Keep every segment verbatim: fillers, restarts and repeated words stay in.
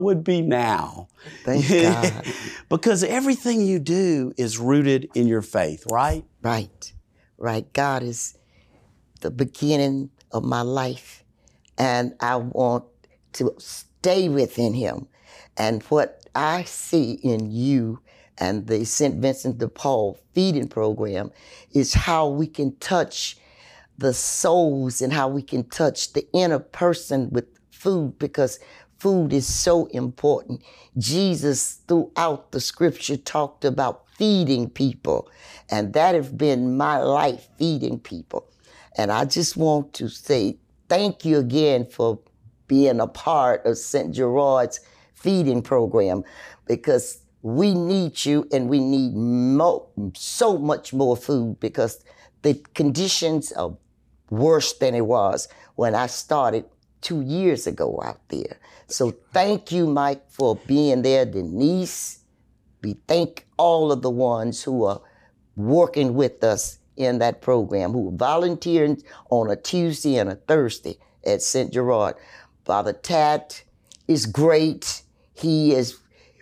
would be now. Thank God. Because everything you do is rooted in your faith, right? Right, right. God is the beginning of my life, and I want to stay within him. And what I see in you and the Saint Vincent de Paul feeding program is how we can touch the souls and how we can touch the inner person with food, because food is so important. Jesus, throughout the scripture, talked about feeding people, and that has been my life, feeding people. And I just want to say thank you again for being a part of Saint Gerard's feeding program, because we need you, and we need mo- so much more food, because the conditions are worse than it was when I started two years ago out there. So thank you, Mike, for being there. Denise, we thank all of the ones who are working with us in that program, who are volunteering on a Tuesday and a Thursday at Saint Gerard. Father Tat is great. He is,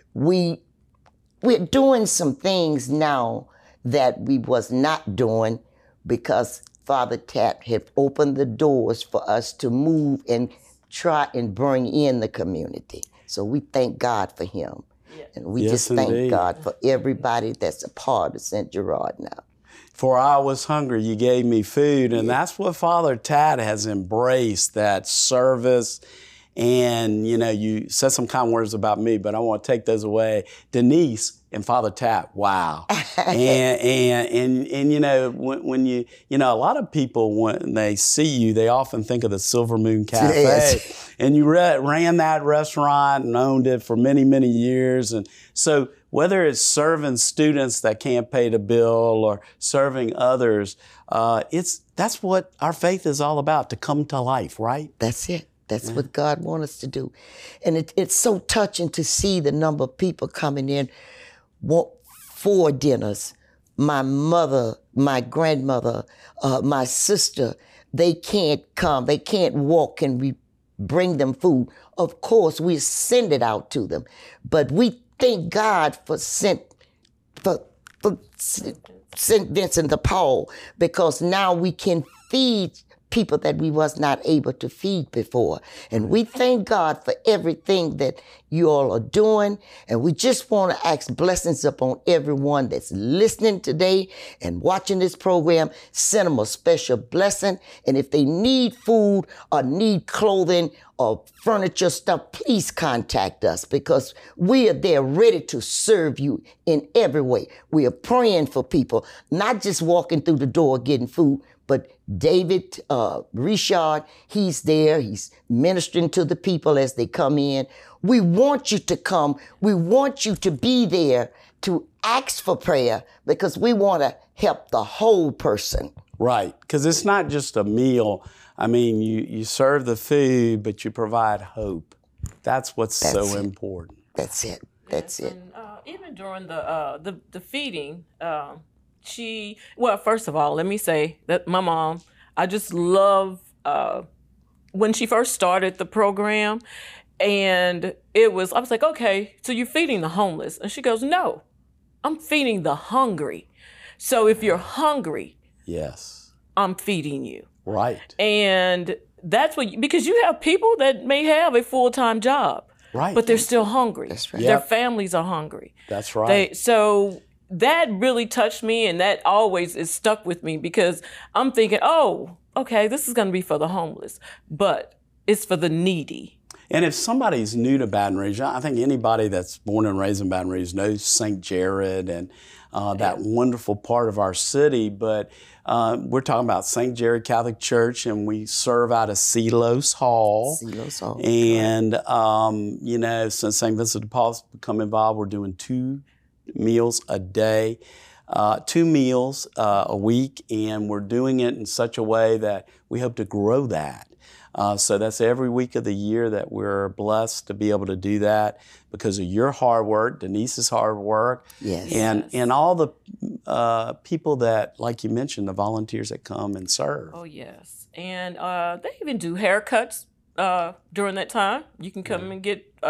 we, we're doing some things now that we was not doing, because Father Tat have opened the doors for us to move and try and bring in the community. So we thank God for him. Yeah. And we yes, just thank indeed. God for everybody that's a part of Saint Gerard now. For I was hungry, you gave me food. And yeah. that's what Father Tat has embraced, that service. And, you know, you said some kind words about me, but I want to take those away. Denise and Father Tat, wow. and, and, and, and, you know, when, when you, you know, a lot of people, when they see you, they often think of the Silver Moon Cafe. Yes. And you re- ran that restaurant and owned it for many, many years. And so whether it's serving students that can't pay the bill or serving others, uh, it's that's what our faith is all about, to come to life, right? That's it. That's yeah. what God wants us to do. And it, it's so touching to see the number of people coming in for dinners. My mother, my grandmother, uh, my sister, they can't come. They can't walk, and we bring them food. Of course, we send it out to them. But we thank God for Saint for, for Saint Vincent de Paul, because now we can feed people that we was not able to feed before. And we thank God for everything that you all are doing. And we just want to ask blessings upon everyone that's listening today and watching this program. Send them a special blessing. And if they need food or need clothing or furniture stuff, please contact us, because we are there ready to serve you in every way. We are praying for people, not just walking through the door getting food, but David uh, Richard, he's there. He's ministering to the people as they come in. We want you to come. We want you to be there to ask for prayer, because we want to help the whole person. Right, because it's not just a meal. I mean, you, you serve the food, but you provide hope. That's what's That's so it. important. That's it. That's yes, it. And, uh, even during the, uh, the, the feeding, uh, She, well, first of all, let me say that my mom, I just love uh, when she first started the program, and it was, I was like, okay, so you're feeding the homeless. And she goes, no, I'm feeding the hungry. So if you're hungry, yes, I'm feeding you. Right. And that's what, because you have people that may have a full-time job, right, but they're still hungry. That's right. Their Yep. families are hungry. That's right. They, so that really touched me, and that always is stuck with me, because I'm thinking, oh, okay, this is going to be for the homeless, but it's for the needy. And if somebody's new to Baton Rouge, I think anybody that's born and raised in Baton Rouge knows Saint Jared and uh, that yeah. wonderful part of our city. But uh, we're talking about Saint Jared Catholic Church, and we serve out of Sealos Hall. Sealos Hall. And, um, you know, since Saint Vincent de Paul's become involved, we're doing two meals a day, uh, two meals uh, a week, and we're doing it in such a way that we hope to grow that. Uh, so that's every week of the year that we're blessed to be able to do that because of your hard work, Denise's hard work, yes. and yes. and all the uh, people that, like you mentioned, the volunteers that come and serve. Oh, yes. And uh, they even do haircuts uh, during that time. You can come yeah. and get